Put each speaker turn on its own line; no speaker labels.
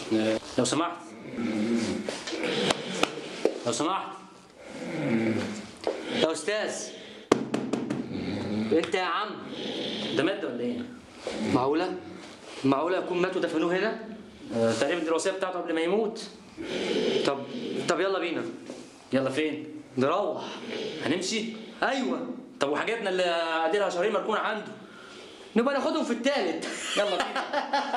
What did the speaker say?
لو سمحت لو سمحت يا استاذ، انت يا عم ده مات ولا ايه؟ معقولة يكون مات ودفنوه هنا؟ تقريبا دي الوصية بتاعته قبل ما يموت. طب يلا بينا. يلا فين؟ نروح. هنمشي؟ ايوه. طب وحاجاتنا اللي قاعدينها شهرين مركونة عنده؟ نبقى ناخدهم في التالت. يلا بينا.